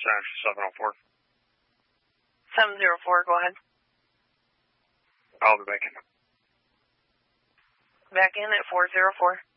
704. 704, go ahead. I'll be back in. Back in at 404.